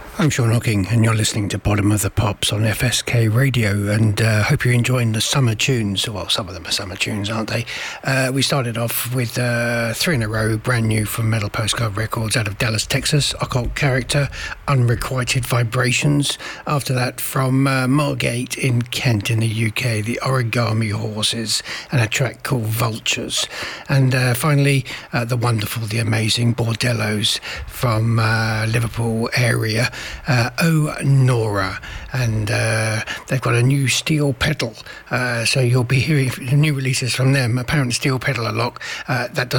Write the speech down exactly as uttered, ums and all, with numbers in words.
I'm Sean Hocking, and you're listening to Bottom of the Pops on F S K Radio, and uh, hope you're enjoying the summer tunes. Well, some of them are summer tunes, aren't they? Uh, we started off with uh, three in a row, brand new from Metal Postcard Records out of Dallas, Texas, Occult Character, Unrequited Vibrations. After that, from uh, Margate in Kent in the U K, the Origami Horses, and a track called Vultures. And uh, finally, uh, the wonderful, the amazing Bordellos from uh, Liverpool area, Uh, Oh Nora, and uh, they've got a new steel pedal, uh, so you'll be hearing new releases from them. Apparently Steel Pedal a lot, uh, that doesn't